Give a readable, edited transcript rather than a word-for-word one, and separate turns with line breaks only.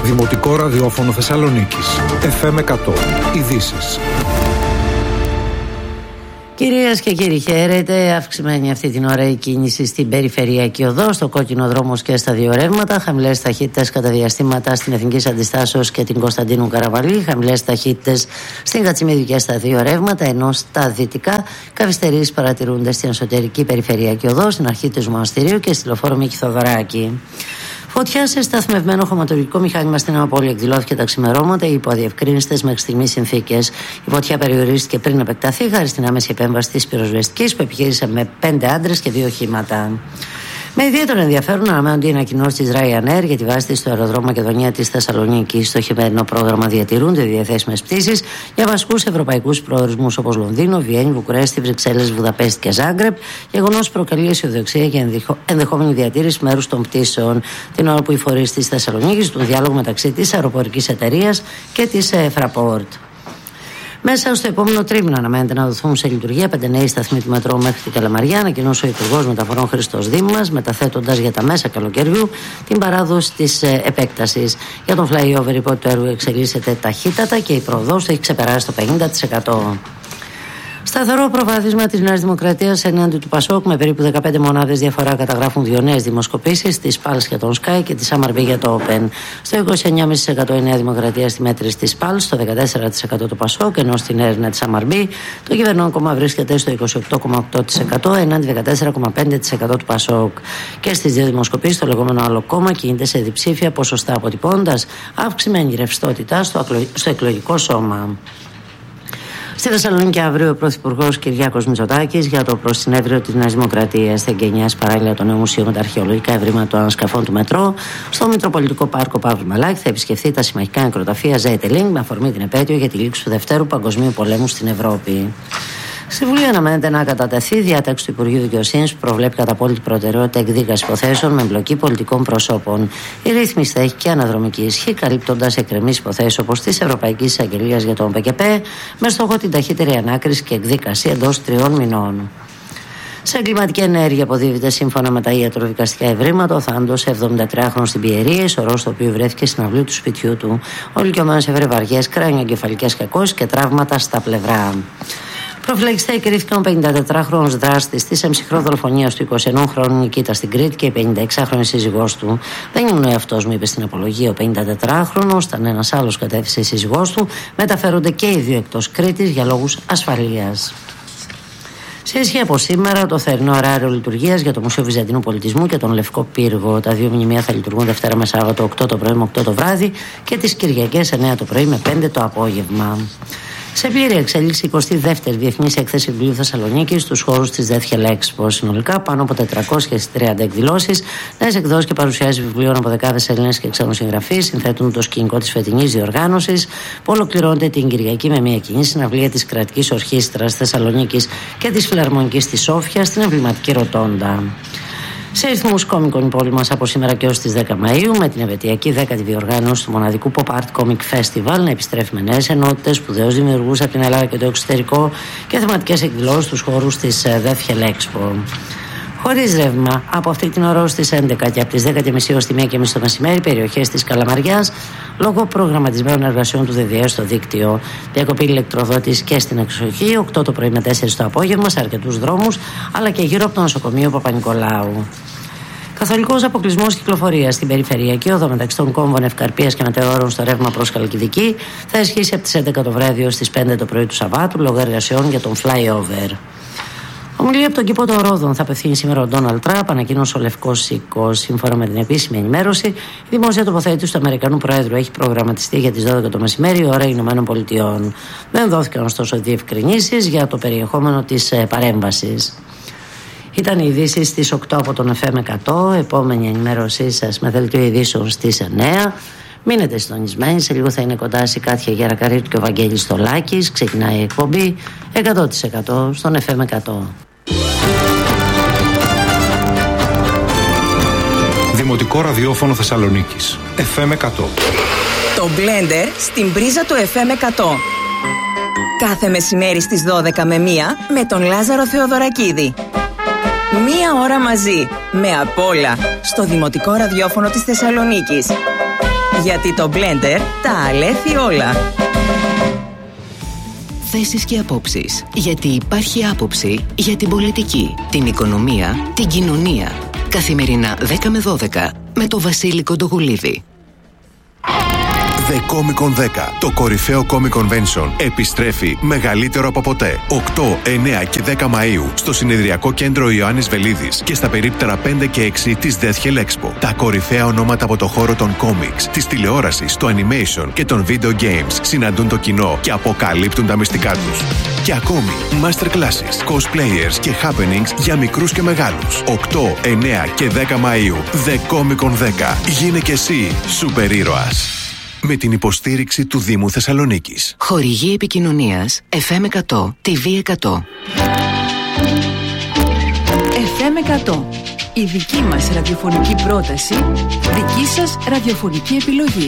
Δημοτικό ραδιόφωνο Θεσσαλονίκης. FM 100. Ειδήσεις.
Κυρίες και κύριοι, χαίρετε. Αυξημένη αυτή την ώρα η κίνηση στην περιφερειακή οδό, στο Κόκκινο Δρόμος και στα δύο ρεύματα. Χαμηλές ταχύτητες κατά διαστήματα στην Εθνικής Αντιστάσεως και την Κωνσταντίνου Καραβαλή. Χαμηλές ταχύτητες στην Γατσιμίδη και στα δύο ρεύματα. Ενώ στα δυτικά καθυστερήσεις παρατηρούνται στην εσωτερική περιφερειακή οδό, στην αρχή του Μοναστηρίου και στη Λεωφόρο Μίκη Θοδωράκη. Φωτιά σε σταθμευμένο χωματουργικό μηχάνημα στην Νεάπολη εκδηλώθηκε τα ξημερώματα υπό αδιευκρίνιστες μέχρι στιγμής συνθήκες. Η φωτιά περιορίστηκε πριν επεκταθεί χάρη στην άμεση επέμβαση της πυροσβεστικής που επιχείρησε με 5 άντρες και 2 οχήματα. Με ιδιαίτερο ενδιαφέρον αναμένονται οι ανακοινώσεις της Ryanair για τη βάση της στο αεροδρόμιο Μακεδονία της Θεσσαλονίκης. Στο χειμερινό πρόγραμμα διατηρούνται διαθέσιμες πτήσεις για βασικούς ευρωπαϊκούς προορισμούς όπως Λονδίνο, Βιέννη, Βουκουρέστη, Βρυξέλλες, Βουδαπέστη και Ζάγκρεπ. Γεγονός προκαλεί αισιοδοξία για ενδεχόμενη διατήρηση μέρους των πτήσεων. Την ώρα που οι φορείς της Θεσσαλονίκης ζητούν διάλογο μεταξύ της αεροπορικής εταιρείας και της Fraport. Μέσα στο επόμενο τρίμηνο αναμένεται να δοθούν σε λειτουργία 5 νέοι σταθμοί του μετρό μέχρι την Καλαμαριά, ανακοινώσε ο Υπουργός Μεταφορών Χρήστος Δήμας, μεταθέτοντας για τα μέσα καλοκαιριού την παράδοση της επέκτασης. Για τον flyover, υπό το έργο εξελίσσεται ταχύτατα και η προοδός έχει ξεπεράσει το 50%. Σταθερό προβάδισμα της Νέας Δημοκρατίας ενάντια του Πασόκ, με περίπου 15 μονάδες διαφορά καταγράφουν 2 νέες δημοσκοπήσεις, της ΠΑΛΣ για τον Sky και της Summerbee για το Open. Στο 29,5% η Νέα Δημοκρατία στη μέτρηση της ΠΑΛΣ, στο 14% το Πασόκ, ενώ στην έρευνα της Summerbee το κυβερνών κόμμα βρίσκεται στο 28,8% ενάντια 14,5% του Πασόκ. Και στις δύο δημοσκοπήσεις το λεγόμενο άλλο κόμμα κινείται σε διψήφια ποσοστά, αποτυπώντας αυξημένη ρευστότητα στο εκλογικό σώμα. Στη Θεσσαλονίκη αύριο ο Πρωθυπουργός Κυριάκος Μητσοτάκης για το προσυνέδριο της Νέας Δημοκρατίας θα εγκαινιάσει παράλληλα το νέο μουσείο με τα αρχαιολογικά ευρήματα των ανασκαφών του μετρό. Στο Μητροπολιτικό Πάρκο Παύλου Μαλάκη θα επισκεφθεί τα συμμαχικά νεκροταφεία Ζέιτελινγκ με αφορμή την επέτειο για τη λήξη του Δευτέρου Παγκοσμίου Πολέμου στην Ευρώπη. Στη Βουλή αναμένεται να κατατεθεί διάταξη του Υπουργείου Δικαιοσύνης που προβλέπει κατά απόλυτη προτεραιότητα εκδίκαση υποθέσεων με εμπλοκή πολιτικών προσώπων. Η ρύθμιση θα έχει και αναδρομική ισχύ, καλύπτοντας εκκρεμείς υποθέσεις όπως της Ευρωπαϊκής Εισαγγελίας για τον ΠΚΠ, με στόχο την ταχύτερη ανάκριση και εκδίκαση εντός 3 μηνών. Σε εγκληματική ενέργεια αποδίδεται σύμφωνα με τα ιατροδικαστικά ευρήματα ο θάνατος 73χρονου στην Πιερία, ισορρός το οποίο βρέθηκε στην αυλή του σπιτιού του. Ο ηλικιωμένος έφερε βαριές κρανιοεγκεφαλικές κακώσεις και τραύματα στα πλευρά. Προφυλακιστέ κρίθηκαν ο 54χρονος δράστης της εμψυχρό δολοφονίας του 21χρονου Νικήτα στην Κρήτη και η 56χρονη σύζυγός του. Δεν ήμουν ο εαυτός μου, είπε στην απολογία ο 54χρονος, όταν ένας άλλος κατέφθασε η σύζυγός του. Μεταφέρονται και οι δύο εκτός Κρήτης για λόγους ασφαλείας. Σε ισχύ από σήμερα το θερινό ωράριο λειτουργίας για το Μουσείο Βυζαντινού Πολιτισμού και τον Λευκό Πύργο. Τα δύο μνημεία θα λειτουργούν Δευτέρα με Σάββατο 8 το πρωί με 8 το βράδυ και τις Κυριακές 9 το πρωί με 5 το απόγευμα. Σε πλήρη εξέλιξη, 22η Διεθνής Έκθεση Βιβλίου Θεσσαλονίκης στους χώρους της Deathhell Expo. Συνολικά, πάνω από 430 εκδηλώσεις, νέες εκδόσεις και παρουσιάσεις βιβλίων από δεκάδες Έλληνες και ξένους συγγραφείς συνθέτουν το σκηνικό της φετινής διοργάνωσης, που ολοκληρώνεται την Κυριακή με μια κοινή συναυλία της Κρατικής Ορχήστρας Θεσσαλονίκης και της Φιλαρμονικής της Σόφια στην εμβληματική Ροτόντα. Σε ρυθμούς κόμικων η πόλη μας από σήμερα και έως τις 10 Μαΐου, με την επαιτειακή 10η διοργάνωση του μοναδικού Pop Art Comic Festival να επιστρέφει με νέες ενότητες, σπουδαίους δημιουργούς από την Ελλάδα και το εξωτερικό και θεματικές εκδηλώσεις στους χώρους της Deathhell Expo. Χωρίς ρεύμα από αυτή την ώρα ως τις 11 και από τις 10.30 ως τη 1.30 το μεσημέρι περιοχές της Καλαμαριάς λόγω προγραμματισμένων εργασιών του ΔΔΕ στο δίκτυο. Διακοπή ηλεκτροδότης και στην εξοχή 8 το πρωί με 4 το απόγευμα σε αρκετούς δρόμους αλλά και γύρω από το νοσοκομείο Παπα-Νικολάου. Καθολικός αποκλεισμός κυκλοφορίας στην περιφερειακή οδό μεταξύ των κόμβων Ευκαρπίας και Μετεώρων στο ρεύμα προς Χαλκιδική θα ισχύσει από τις 11 το βράδυ ως τις 5 το πρωί του Σαββάτου λόγω εργασιών για τον flyover. Ομιλία από τον κήπο των Ρόδων θα απευθύνει σήμερα ο Ντόναλντ Τραμπ, ανακοίνωσε ο Λευκός Οίκος. Σύμφωνα με την επίσημη ενημέρωση, η δημόσια τοποθέτηση του Αμερικανού Προέδρου έχει προγραμματιστεί για τις 12 το μεσημέρι, ώρα Ηνωμένων Πολιτειών. Δεν δόθηκαν ωστόσο διευκρινήσεις για το περιεχόμενο της παρέμβασης. Ήταν οι ειδήσεις στις 8 από τον FM 100. Επόμενη ενημέρωσή σας με δελτίο ειδήσεων στις 9. Μείνετε συντονισμένοι, σε λίγο θα είναι κοντά η Κάτια Γερακαρίτου και ο Βαγγέλης Στολάκης. Ξεκινάει η εκπομπή 100% στον FM 100.
Δημοτικό ραδιόφωνο Θεσσαλονίκης. FM 100.
Το Blender στην πρίζα του FM 100. Κάθε μεσημέρι στις 12 με 1 με τον Λάζαρο Θεοδωρακίδη. 1 ώρα μαζί, με απ' όλα, στο Δημοτικό Ραδιόφωνο της Θεσσαλονίκης. Γιατί το Blender τα αλέθει όλα.
Θέσεις και απόψεις. Γιατί υπάρχει άποψη για την πολιτική, την οικονομία, την κοινωνία. Καθημερινά 10 με 12 με το Βασίλη Κοντογουλίδη.
The Comic Con 10, το κορυφαίο Comic Convention, επιστρέφει μεγαλύτερο από ποτέ. 8, 9 και 10 Μαΐου στο συνεδριακό κέντρο Ιωάννης Βελίδης και στα περίπτερα 5 και 6 της Death Hell Expo. Τα κορυφαία ονόματα από το χώρο των comics, της τηλεόρασης, του animation και των video games συναντούν το κοινό και αποκαλύπτουν τα μυστικά τους. Και ακόμη, masterclasses, cosplayers και happenings για μικρούς και μεγάλους. 8, 9 και 10 Μαΐου. The Comic Con 10. Γίνε και εσύ σούπερ ήρωας. Με την υποστήριξη του Δήμου Θεσσαλονίκης.
Χορηγή επικοινωνίας FM 100, TV 100.
FM 100. Η δική μας ραδιοφωνική πρόταση, δική σας ραδιοφωνική επιλογή.